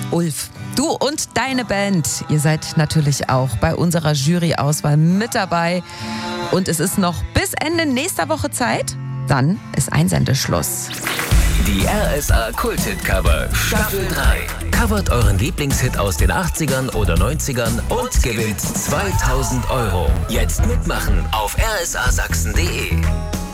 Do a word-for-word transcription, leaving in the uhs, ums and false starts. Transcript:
Ulf, du und deine Band, ihr seid natürlich auch bei unserer Jury-Auswahl mit dabei. Und es ist noch bis Ende nächster Woche Zeit. Dann ist Einsendeschluss. Die R S A Kult-Hit-Cover Staffel drei. Covert euren Lieblingshit aus den achtzigern oder neunzigern und gewinnt zweitausend Euro. Jetzt mitmachen auf r s a sachsen punkt d e.